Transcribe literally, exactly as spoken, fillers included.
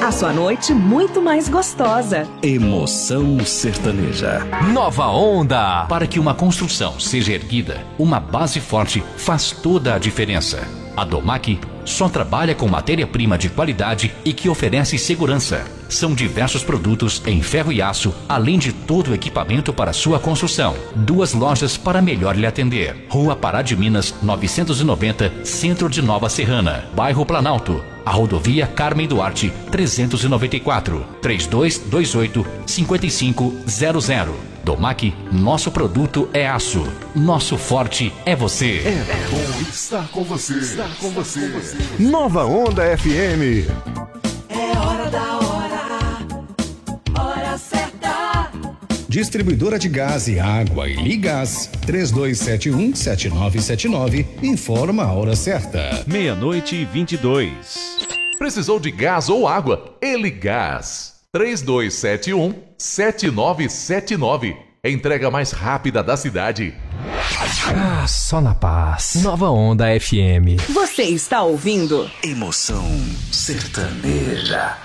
A sua noite muito mais gostosa. Emoção sertaneja. Nova Onda. Para que uma construção seja erguida, uma base forte faz toda a diferença. A Domac só trabalha com matéria-prima de qualidade e que oferece segurança. São diversos produtos em ferro e aço, além de todo o equipamento para sua construção. Duas lojas para melhor lhe atender. Rua Pará de Minas, novecentos e noventa, Centro de Nova Serrana, Bairro Planalto. A rodovia Carmen Duarte, trezentos e noventa e quatro, trinta e dois vinte e oito, cinquenta e cinco zero zero. Domac, nosso produto é aço. Nosso forte é você. É bom estar com você. Estar com você. Nova Onda F M. É hora da hora. Hora certa. Distribuidora de gás e água e Ligás. três dois sete um, sete nove sete nove. Informa a hora certa. Meia-noite e vinte e dois. Precisou de gás ou água? Eligás. três dois sete um, sete nove sete nove. Entrega mais rápida da cidade. Ah, só na paz. Nova Onda F M. Você está ouvindo? Emoção sertaneja.